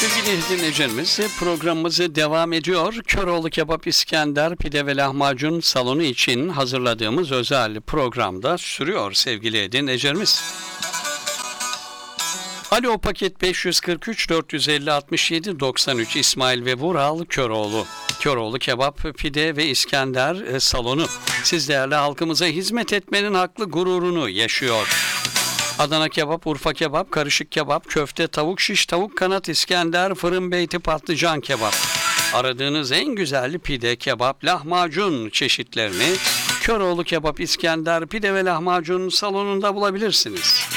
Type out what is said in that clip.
Sevgili dinleyicilerimiz, programımız devam ediyor. Köroğlu Kebap, İskender, Pide ve Lahmacun salonu için hazırladığımız özel programda sürüyor sevgili dinleyicilerimiz. Alo, paket 543 450 67 93 İsmail ve Vural Köroğlu. Köroğlu Kebap, Pide ve İskender salonu. Siz değerli halkımıza hizmet etmenin haklı gururunu yaşıyor. Adana kebap, Urfa kebap, karışık kebap, köfte, tavuk şiş, tavuk kanat, İskender, fırın beyti, patlıcan kebap. Aradığınız en güzel pide, kebap, lahmacun çeşitlerini Köroğlu Kebap, İskender, Pide ve Lahmacun salonunda bulabilirsiniz.